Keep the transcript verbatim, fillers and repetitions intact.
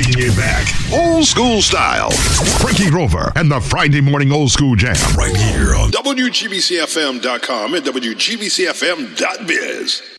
Taking it back, old school style. Frankie Grover and the Friday Morning Old School Jam. Right here on W G B C F M dot com and W G B C F M dot biz.